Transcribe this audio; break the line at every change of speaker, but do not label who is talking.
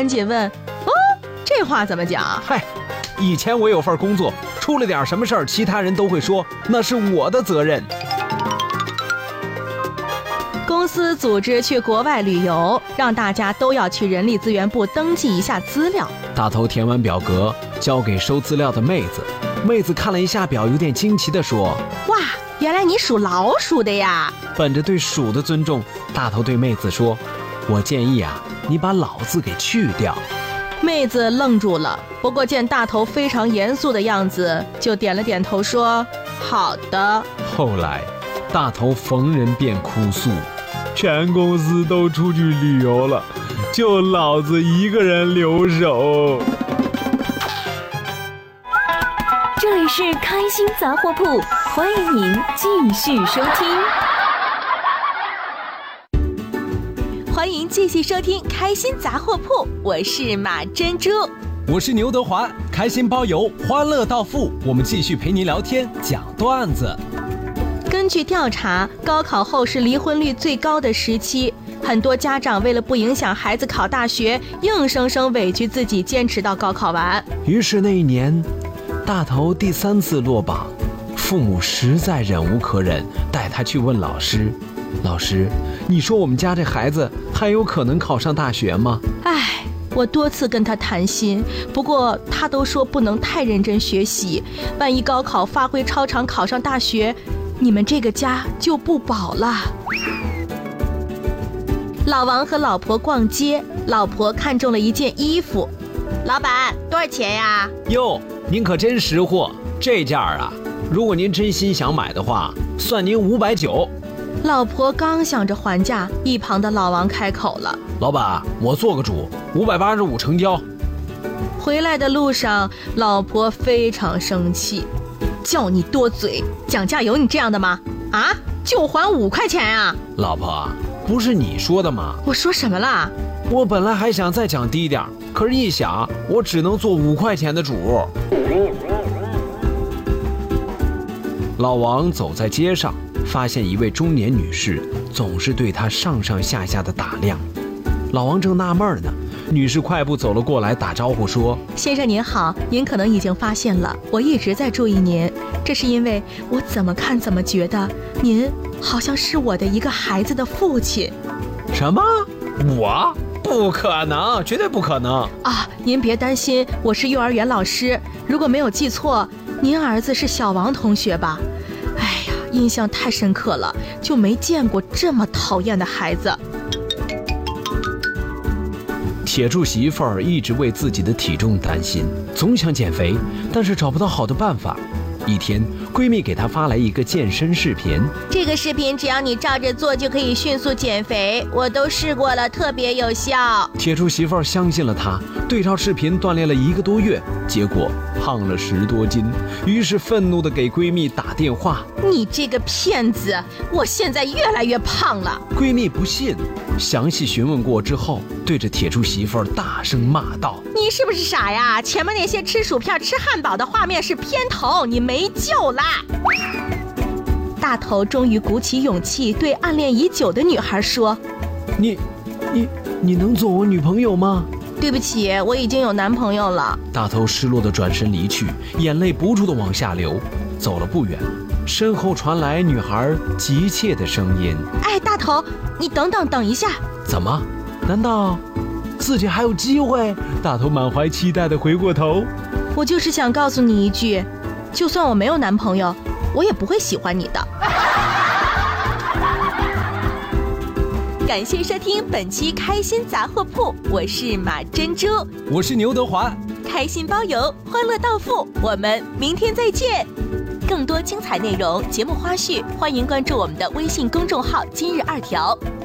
赶紧问：哦，这话怎么讲？
嗨，以前我有份工作，出了点什么事儿，其他人都会说那是我的责任。
公司组织去国外旅游，让大家都要去人力资源部登记一下资料。
大头填完表格，交给收资料的妹子。妹子看了一下表，有点惊奇地说：
哇，原来你属老鼠的呀！
本着对鼠的尊重，大头对妹子说：我建议啊，你把老字给去掉。
妹子愣住了，不过见大头非常严肃的样子，就点了点头说：好的。
后来大头逢人便哭诉，全公司都出去旅游了，就老子一个人留守。
这里是开心杂货铺，欢迎您继续收听。
欢迎继续收听开心杂货铺，我是马珍珠，
我是牛德华，开心包邮，欢乐到付，我们继续陪您聊天讲段子。
根据调查，高考后是离婚率最高的时期，很多家长为了不影响孩子考大学，硬生生委屈自己坚持到高考完。
于是那一年，大头第3次落榜，父母实在忍无可忍，带他去问老师：老师，你说我们家这孩子还有可能考上大学吗？
唉，我多次跟他谈心，不过他都说不能太认真学习，万一高考发挥超常考上大学，你们这个家就不保了。老王和老婆逛街，老婆看中了一件衣服，老板多少钱呀？
哟，您可真识货，这件啊，如果您真心想买的话，算您590。
老婆刚想着还价，一旁的老王开口了：
老板，我做个主，585成交。
回来的路上，老婆非常生气，叫你多嘴，讲价有你这样的吗？啊，就还5块钱啊！
老婆，不是你说的吗？
我说什么啦？
我本来还想再讲低点，可是一想，我只能做5块钱的主。老王走在街上，发现一位中年女士总是对他上上下下的打量。老王正纳闷呢，女士快步走了过来，打招呼说：
先生您好，您可能已经发现了，我一直在注意您，这是因为我怎么看怎么觉得您好像是我的一个孩子的父亲。
什么？我？不可能，绝对不可能
啊！您别担心，我是幼儿园老师，如果没有记错，您儿子是小王同学吧？哎呀，印象太深刻了，就没见过这么讨厌的孩子。
铁柱媳妇儿一直为自己的体重担心，总想减肥，但是找不到好的办法。一天，闺蜜给她发来一个健身视频，
这个视频只要你照着做就可以迅速减肥，我都试过了，特别有效。
铁柱媳妇儿相信了她，对照视频锻炼了1个多月，结果胖了10多斤，于是愤怒地给闺蜜打电话：
你这个骗子，我现在越来越胖了。
闺蜜不信，详细询问过之后，对着铁柱媳妇儿大声骂道：
你是不是傻呀？前面那些吃薯片吃汉堡的画面是片头，你没救啦。大头终于鼓起勇气对暗恋已久的女孩说：你能做我女朋友吗？对不起，我已经有男朋友了。
大头失落地转身离去，眼泪不住地往下流。走了不远，身后传来女孩急切的声音：
哎，大头，你等一下。
怎么？难道自己还有机会？大头满怀期待地回过头。
我就是想告诉你一句，就算我没有男朋友，我也不会喜欢你的。感谢收听本期开心杂货铺，我是马珍珠，
我是牛德华，
开心包邮，欢乐到付，我们明天再见。更多精彩内容、节目花絮，欢迎关注我们的微信公众号今日2条。